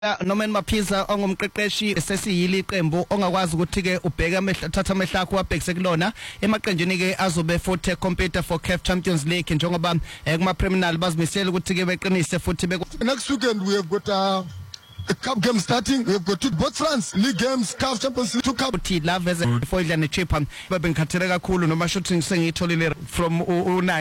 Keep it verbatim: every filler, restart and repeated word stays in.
Noma Maphiza ongumqeqeshi sesiyili iqembu ongakwazi ukuthi ke ubheke amehla thatha amehla akho wabhekise kulona emaqenjini ke azobe futhi compete for C A F Champions League njengoba kuma criminal bazimisela ukuthi ke beqinise futhi next weekend we have got uh, a cup game starting. We have got two both France league games, C A F Champions League, two cup uthi love as a foil and chip bebengikhathele kakhulu noma shooting sengiyitholile from u